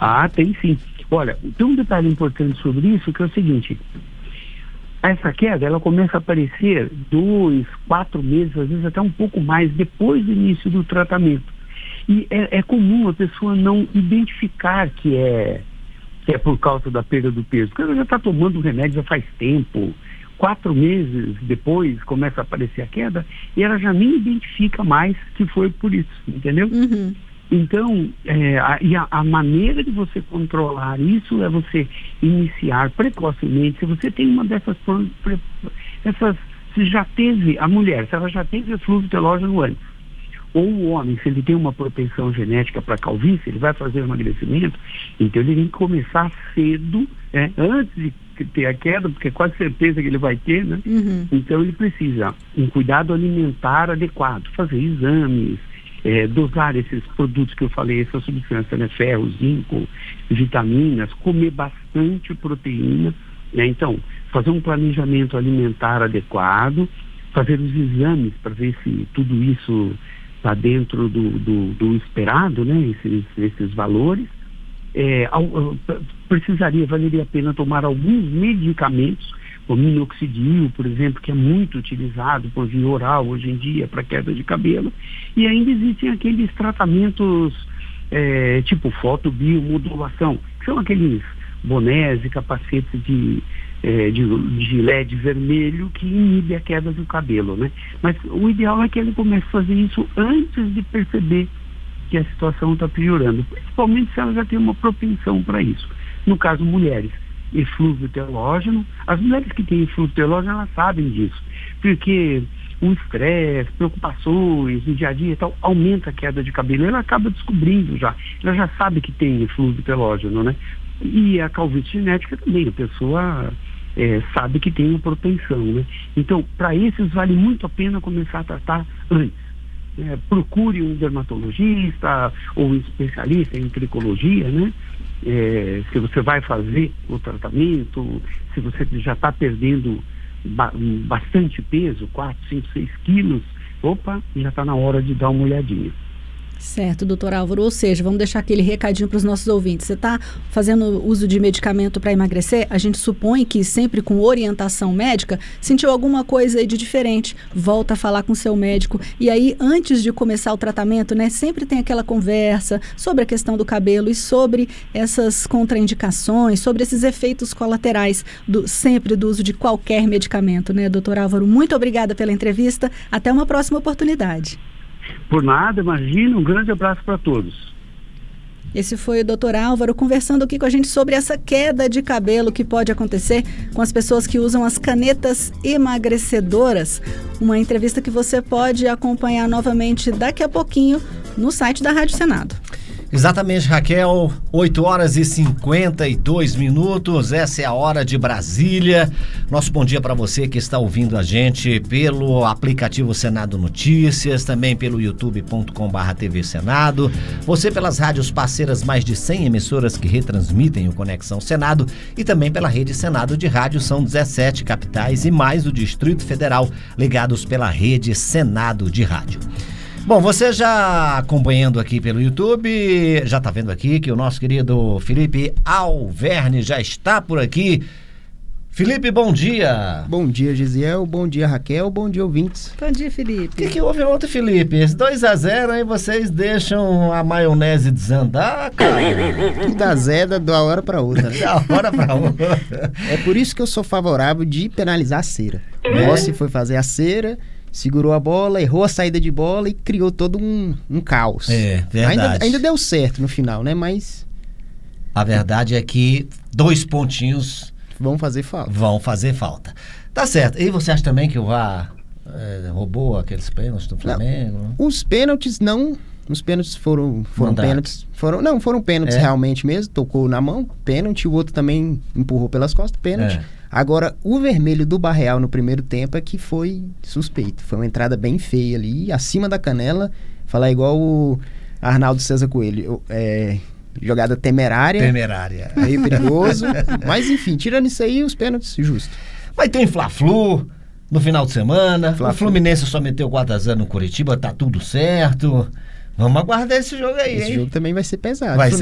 Ah, tem sim. Olha, tem um detalhe importante sobre isso, que é o seguinte: essa queda, ela começa a aparecer 2, 4 meses, às vezes até um pouco mais, depois do início do tratamento. E é comum a pessoa não identificar que é por causa da perda do peso, porque ela já está tomando o remédio já faz tempo. 4 meses depois começa a aparecer a queda e ela já nem identifica mais que foi por isso, entendeu? Uhum. Então, a maneira de você controlar isso é você iniciar precocemente. Se você tem uma dessas, se já teve, a mulher, se ela já teve eflúvio telógeno antes, ou o homem, se ele tem uma propensão genética para calvície, ele vai fazer emagrecimento, então ele tem que começar cedo, antes de ter a queda, porque é quase certeza que ele vai ter, né? Uhum. Então ele precisa um cuidado alimentar adequado, fazer exames, dosar esses produtos que eu falei, essa substância, né? Ferro, zinco, vitaminas, comer bastante proteína, né? Então, fazer um planejamento alimentar adequado, fazer os exames para ver se tudo isso está dentro do esperado, né? Esses valores. Valeria a pena tomar alguns medicamentos, o minoxidil, por exemplo, que é muito utilizado por via oral hoje em dia para queda de cabelo, e ainda existem aqueles tratamentos tipo fotobiomodulação, que são aqueles bonés e capacetes de LED vermelho que inibe a queda do cabelo, né? Mas o ideal é que ele comece a fazer isso antes de perceber que a situação está piorando, principalmente se ela já tem uma propensão para isso. No caso, mulheres, eflúvio telógeno, as mulheres que têm eflúvio telógeno, elas sabem disso, porque o estresse, preocupações no dia a dia e tal, aumenta a queda de cabelo, ela acaba descobrindo ela já sabe que tem eflúvio telógeno, né? E a calvície genética também, a pessoa sabe que tem uma propensão, né? Então, para esses vale muito a pena começar a tratar antes. Procure um dermatologista ou um especialista em tricologia, né? Se você vai fazer o tratamento, se você já está perdendo bastante peso, 4, 5, 6 quilos, já está na hora de dar uma olhadinha. Certo, doutor Álvaro, ou seja, vamos deixar aquele recadinho para os nossos ouvintes. Você está fazendo uso de medicamento para emagrecer? A gente supõe que sempre com orientação médica, sentiu alguma coisa aí de diferente, volta a falar com o seu médico. E aí, antes de começar o tratamento, né, sempre tem aquela conversa sobre a questão do cabelo e sobre essas contraindicações, sobre esses efeitos colaterais sempre do uso de qualquer medicamento, né, doutor Álvaro? Muito obrigada pela entrevista. Até uma próxima oportunidade. Por nada, imagina, um grande abraço para todos. Esse foi o Dr. Álvaro conversando aqui com a gente sobre essa queda de cabelo que pode acontecer com as pessoas que usam as canetas emagrecedoras. Uma entrevista que você pode acompanhar novamente daqui a pouquinho no site da Rádio Senado. Exatamente, Raquel, 8h52, essa é a hora de Brasília. Nosso bom dia para você que está ouvindo a gente pelo aplicativo Senado Notícias, também pelo youtube.com/TV Senado, você pelas rádios parceiras, mais de 100 emissoras que retransmitem o Conexão Senado e também pela rede Senado de rádio, são 17 capitais e mais o Distrito Federal ligados pela rede Senado de rádio. Bom, você já acompanhando aqui pelo YouTube, já está vendo aqui que o nosso querido Felipe Alverne já está por aqui. Felipe, bom dia. Bom dia, Gisiel. Bom dia, Raquel. Bom dia, ouvintes. Bom dia, Felipe. O que houve ontem, Felipe? Esse 2-0 aí vocês deixam a maionese desandar, cara? Da zeda da hora para outra. Né? Da hora para outra. É por isso que eu sou favorável de penalizar a cera. Rossi foi fazer a cera, segurou a bola, errou a saída de bola e criou todo um caos. É, verdade. Ainda deu certo no final, né? Mas a verdade é que 2 pontinhos vão fazer falta. Tá certo. E você acha também que o VAR roubou aqueles pênaltis do Flamengo? Não, os pênaltis não. Os pênaltis foram pênaltis. Foram pênaltis realmente mesmo. Tocou na mão, pênalti. O outro também empurrou pelas costas, pênalti. Agora, o vermelho do Barreal no primeiro tempo é que foi suspeito. Foi uma entrada bem feia ali, acima da canela. Falar igual o Arnaldo César Coelho. Jogada temerária. Meio perigoso. Mas, enfim, tirando isso aí, os pênaltis, justo. Vai ter Fla-Flu no final de semana. O Fluminense só meteu 4-0 no Curitiba, tá tudo certo. Vamos aguardar esse jogo aí, Esse jogo também vai ser pesado.